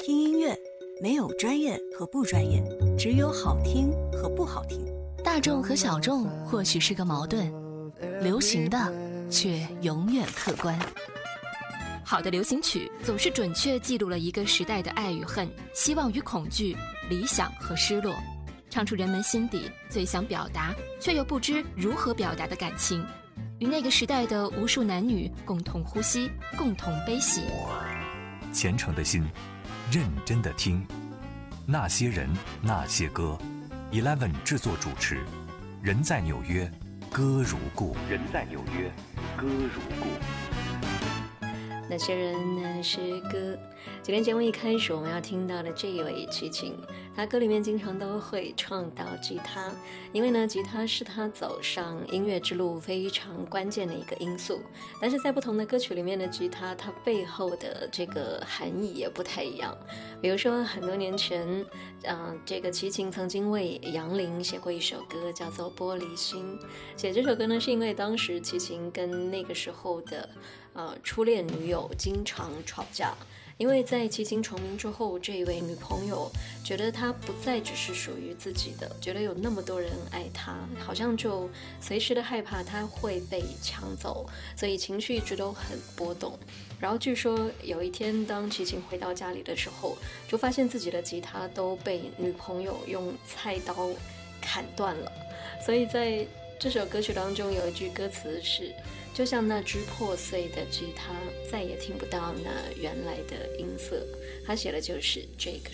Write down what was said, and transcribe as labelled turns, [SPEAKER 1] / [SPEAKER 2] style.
[SPEAKER 1] 听音乐没有专业和不专业，只有好听和不好听。
[SPEAKER 2] 大众和小众或许是个矛盾，流行的却永远客观。
[SPEAKER 3] 好的流行曲总是准确记录了一个时代的爱与恨、希望与恐惧、理想和失落，唱出人们心底最想表达却又不知如何表达的感情，与那个时代的无数男女共同呼吸，共同悲喜。
[SPEAKER 4] 虔诚的心，认真的听，那些人，那些歌。Eleven 制作主持，人在纽约，歌如故。人在纽约，歌如故。
[SPEAKER 5] 那些人，那些歌。今天节目一开始我们要听到的这一位齐秦，他歌里面经常都会唱到吉他，因为呢吉他是他走上音乐之路非常关键的一个因素。但是在不同的歌曲里面的吉他，它背后的这个含义也不太一样。比如说很多年前这个齐秦曾经为杨林写过一首歌叫做《玻璃心》。写这首歌呢是因为当时齐秦跟那个时候的初恋女友经常吵架，因为在齐秦成名之后，这一位女朋友觉得他不再只是属于自己的，觉得有那么多人爱他，好像就随时的害怕他会被抢走，所以情绪一直都很波动。然后据说有一天当齐秦回到家里的时候，就发现自己的吉他都被女朋友用菜刀砍断了。所以在这首歌曲当中有一句歌词是，就像那只破碎的吉他，再也听不到那原来的音色。他写的就是这个